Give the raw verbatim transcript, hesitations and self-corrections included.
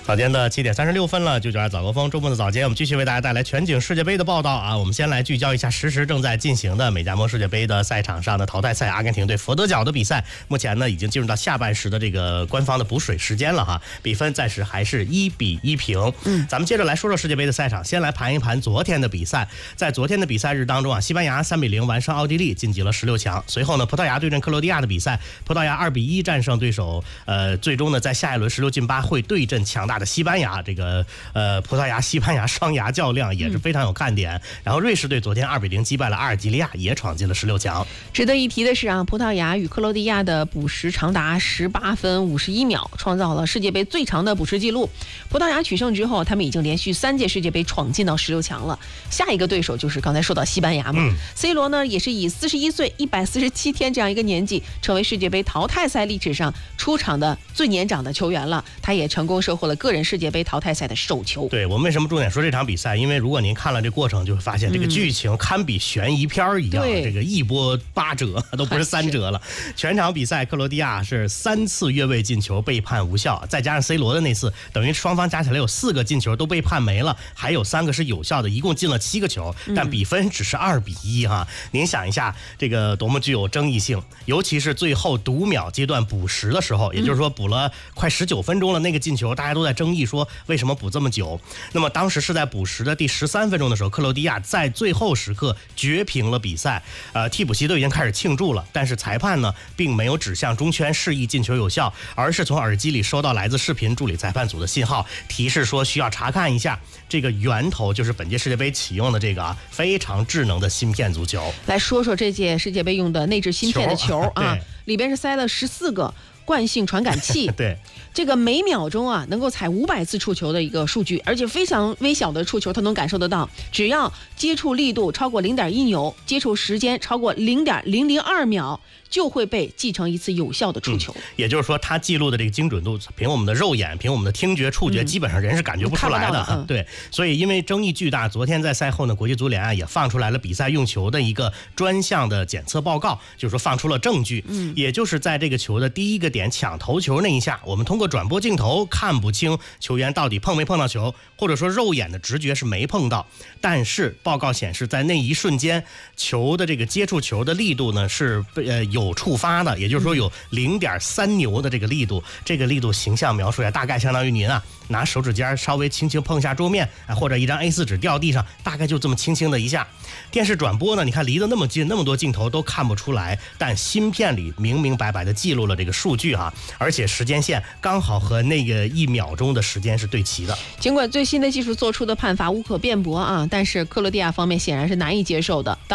早间的七点三十六分了，九九二早高峰，周末的早间，我们继续为大家带来全景世界杯的报道啊。我们先来聚焦一下实时正在进行的美加墨世界杯的赛场上的淘汰赛，阿根廷对佛得角的比赛，目前呢已经进入到下半时的这个官方的补水时间了哈，比分暂时还是一比一平。嗯，咱们接着来说说世界杯的赛场，先来盘一盘昨天的比赛。在昨天的比赛日当中啊，西班牙三比零完胜奥地利，晋级了十六强。随后呢，葡萄牙对阵克罗地亚的比赛，葡萄牙二比一战胜对手，呃，最终呢在下一轮十六进八会对阵强大的西班牙，这个呃葡萄牙西班牙双牙较量也是非常有看点。嗯、然后瑞士队昨天二比零击败了阿尔及利亚，也闯进了十六强。 值得一提的是啊，葡萄牙与克罗地亚的补时长达十八分五十一秒，创造了世界杯最长的补时记录。葡萄牙取胜之后，他们已经连续三届世界杯闯进到十六强了。下一个对手就是刚才说到西班牙嘛。嗯、C 罗呢也是以四十一岁一百四十七天这样一个年纪，成为世界杯淘汰赛历史上出场的最年长的球员了。他也成功收获了个人世界杯淘汰赛的首球。 对，我们为什么重点说这场比赛？因为如果您看了这过程，就会发现这个剧情堪比悬疑片一样，嗯、这个一波八折都不是三折了。全场比赛，克罗地亚是三次越位进球被判无效，再加上 C 罗的那次，等于双方加起来有四个进球都被判没了，还有三个是有效的，一共进了七个球，但比分只是二比一哈。您想一下，这个多么具有争议性，尤其是最后读秒阶段补时的时候，也就是说补了快十九分钟了，那个进球大家都在争议说为什么补这么久。那么当时是在补时的第十三分钟的时候，克罗地亚在最后时刻绝平了比赛，呃，替补席都已经开始庆祝了，但是裁判呢并没有指向中圈示意进球有效，而是从耳机里收到来自视频助理裁判组的信号，提示说需要查看一下这个源头，就是本届世界杯启用的这个啊非常智能的芯片足球。 来说说这届世界杯用的内置芯片的球啊，里边是塞了十四个惯性传感器。 对， 这个每秒钟啊能够踩五百次触球的一个数据，而且非常微小的触球它能感受得到，只要接触力度超过零点一牛，接触时间超过零点零零二秒，就会被记成一次有效的触球。嗯、 也就是说，它记录的这个精准度，凭我们的肉眼，凭我们的听觉、触觉，嗯、基本上人是感觉不出来的。嗯、对，所以因为争议巨大，昨天在赛后呢，国际足联啊也放出来了比赛用球的一个专项的检测报告，就是说放出了证据。嗯，也就是在这个球的第一个点抢头球那一下，我们通过转播镜头看不清球员到底碰没碰到球，或者说肉眼的直觉是没碰到，但是报告显示在那一瞬间，球的这个接触球的力度呢是呃有触发的，也就是说有零点三牛的这个力度，这个力度形象描述呀，大概相当于您啊拿手指尖稍微轻轻碰一下桌面，或者一张 A 四 纸掉地上，大概就这么轻轻的一下。电视转播呢，你看离得那么近，那么多镜头都看不出来，但芯片里明明白白的记录了这个数据哈，而且时间线刚好和那个一秒钟的时间是对齐的。 尽管最新的技术做出的判罚无可辩驳啊，但是克罗地亚方面显然是难以接受的。